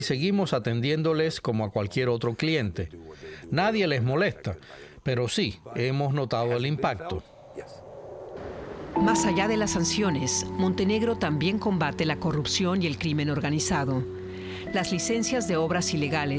Seguimos atendiéndoles como a cualquier otro cliente. Nadie les molesta, pero sí, hemos notado el impacto. Más allá de las sanciones, Montenegro también combate la corrupción y el crimen organizado. Las licencias de obras ilegales